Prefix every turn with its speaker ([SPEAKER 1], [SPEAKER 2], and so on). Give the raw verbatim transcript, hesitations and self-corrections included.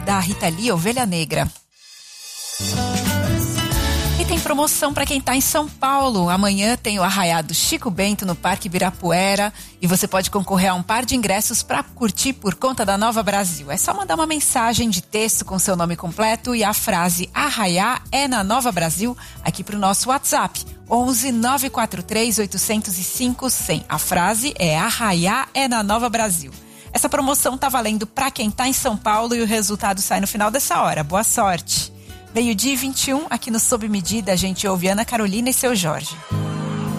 [SPEAKER 1] da Rita Lee, Ovelha Negra. E tem promoção para quem está em São Paulo. Amanhã tem o Arraiado Chico Bento no Parque Ibirapuera e você pode concorrer a um par de ingressos para curtir por conta da Nova Brasil. É só mandar uma mensagem de texto com seu nome completo e a frase Arraiá é na Nova Brasil aqui para o nosso WhatsApp. onze nove quatro três oito zero cinco zero zero. A frase é Arraiá é na Nova Brasil. Essa promoção tá valendo para quem está em São Paulo e o resultado sai no final dessa hora. Boa sorte! Meio-dia e vinte e um, aqui no Sob Medida, a gente ouve Ana Carolina e seu Jorge.